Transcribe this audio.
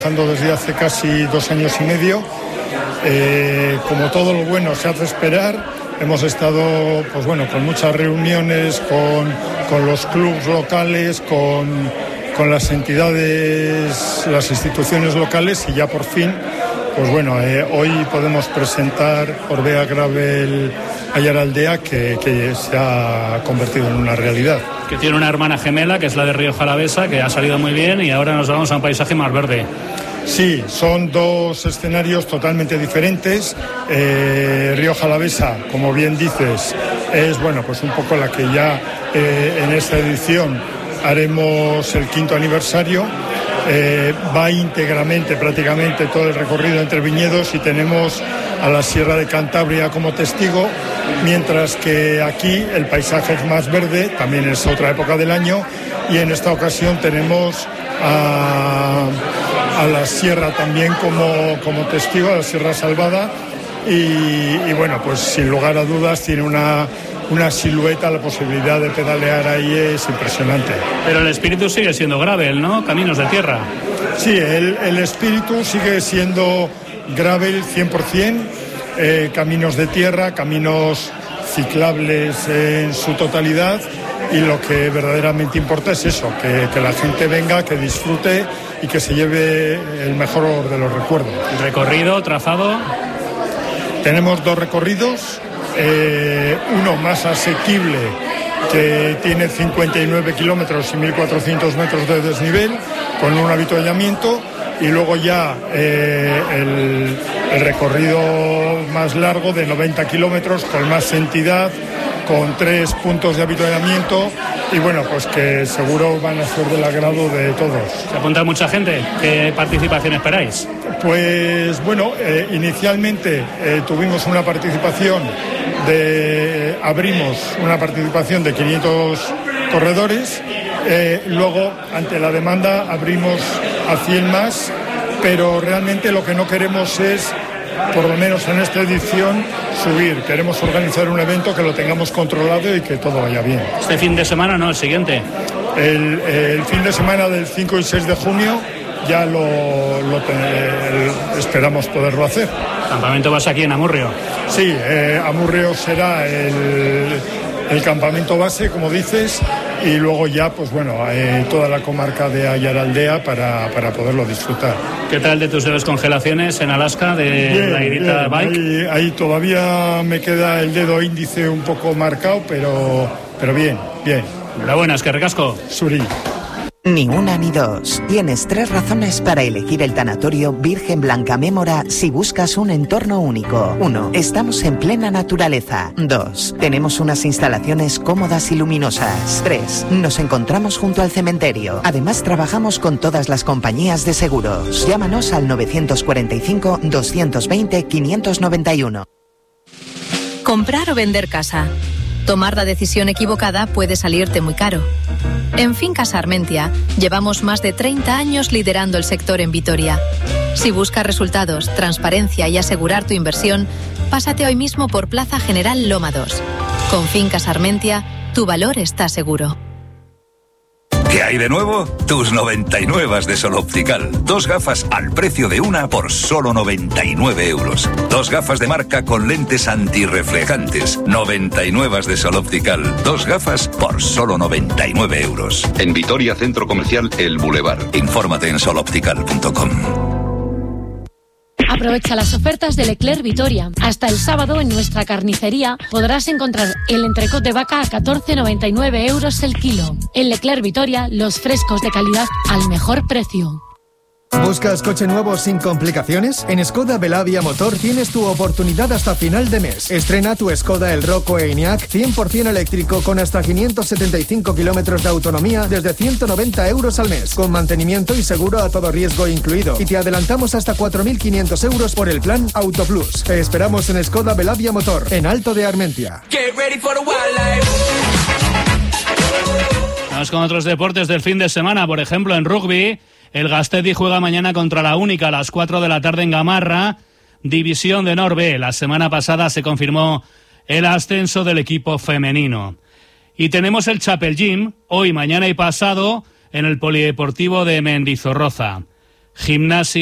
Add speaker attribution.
Speaker 1: Desde hace casi 2 años y medio, como todo lo bueno se hace esperar, hemos estado pues bueno, con muchas reuniones con los clubes locales, con las entidades, las instituciones locales, y ya por fin, pues bueno, hoy podemos presentar Orbea Gravel Aiaraldea, que se ha convertido en una realidad.
Speaker 2: Que tiene una hermana gemela, que es la de Rioja Alavesa, que ha salido muy bien, y ahora nos vamos a un paisaje más verde.
Speaker 1: Sí, son 2 escenarios totalmente diferentes. Rioja Alavesa, como bien dices, es bueno, pues un poco la que ya en esta edición haremos el 5º aniversario. Va íntegramente, prácticamente todo el recorrido entre viñedos, y tenemos a la Sierra de Cantabria como testigo, mientras que aquí el paisaje es más verde, también es otra época del año, y en esta ocasión tenemos a la Sierra también como testigo, a la Sierra Salvada, y bueno, pues sin lugar a dudas tiene una silueta, la posibilidad de pedalear ahí es impresionante.
Speaker 2: Pero el espíritu sigue siendo gravel, ¿no? Caminos de tierra.
Speaker 1: Sí, el espíritu sigue siendo gravel 100%, caminos de tierra, caminos ciclables en su totalidad, y lo que verdaderamente importa es eso, que la gente venga, que disfrute y que se lleve el mejor de los recuerdos.
Speaker 2: ¿Recorrido, trazado?
Speaker 1: Tenemos 2 recorridos, uno más asequible, que tiene 59 kilómetros y 1.400 metros de desnivel, con un avituallamiento, y luego ya el recorrido más largo de 90 kilómetros, con más entidad, con 3 puntos de avituallamiento, y bueno, pues que seguro van a ser del agrado de todos.
Speaker 2: ¿Se apunta mucha gente? ¿Qué participación esperáis?
Speaker 1: Pues bueno, inicialmente tuvimos una participación abrimos una participación de 500 corredores, luego ante la demanda abrimos a 100 más, pero realmente lo que no queremos es, por lo menos en esta edición, subir. Queremos organizar un evento que lo tengamos controlado y que todo vaya bien.
Speaker 2: ¿Este fin de semana no, el siguiente?
Speaker 1: El fin de semana del 5 y 6 de junio ya esperamos poderlo hacer.
Speaker 2: ¿Campamento base aquí en Amurrio?
Speaker 1: Sí, Amurrio será el campamento base, como dices, y luego ya, pues bueno, toda la comarca de Aiaraldea para poderlo disfrutar.
Speaker 2: ¿Qué tal de tus descongelaciones en Alaska de la Irita Bike?
Speaker 1: Ahí todavía me queda el dedo índice un poco marcado, pero bien.
Speaker 2: Enhorabuena, es que recasco.
Speaker 1: Suri.
Speaker 3: Ni una ni dos. Tienes 3 razones para elegir el tanatorio Virgen Blanca Mémora si buscas un entorno único. 1. Estamos en plena naturaleza. 2. Tenemos unas instalaciones cómodas y luminosas. 3. Nos encontramos junto al cementerio. Además, trabajamos con todas las compañías de seguros. Llámanos al 945 220 591.
Speaker 4: Comprar o vender casa. Tomar la decisión equivocada puede salirte muy caro. En Fincas Armentia llevamos más de 30 años liderando el sector en Vitoria. Si buscas resultados, transparencia y asegurar tu inversión, pásate hoy mismo por Plaza General Loma 2. Con Fincas Armentia, tu valor está seguro.
Speaker 5: ¿Qué hay de nuevo? Tus 99 de Sol Optical. 2 gafas al precio de una por solo 99 euros. 2 gafas de marca con lentes antirreflejantes. 99 de Sol Optical. 2 gafas por solo 99 euros.
Speaker 6: En Vitoria, Centro Comercial El Boulevard.
Speaker 5: Infórmate en soloptical.com.
Speaker 7: Aprovecha las ofertas de Leclerc Vitoria. Hasta el sábado en nuestra carnicería podrás encontrar el entrecot de vaca a 14,99 euros el kilo. En Leclerc Vitoria, los frescos de calidad al mejor precio.
Speaker 8: ¿Buscas coche nuevo sin complicaciones? En Skoda Belavia Motor tienes tu oportunidad hasta final de mes. Estrena tu Skoda El Rocco Enyaq 100% eléctrico con hasta 575 kilómetros de autonomía desde 190 euros al mes, con mantenimiento y seguro a todo riesgo incluido. Y te adelantamos hasta 4.500 euros por el plan Auto Plus. Te esperamos en Skoda Belavia Motor, en Alto de Armentia.
Speaker 2: Vamos con otros deportes del fin de semana. Por ejemplo, en rugby, el Gastedi juega mañana contra la Única a las 4 de la tarde en Gamarra, División de Honor B. La semana pasada se confirmó el ascenso del equipo femenino. Y tenemos el Chapel Gym, hoy, mañana y pasado, en el Polideportivo de Mendizorroza. Gimnasia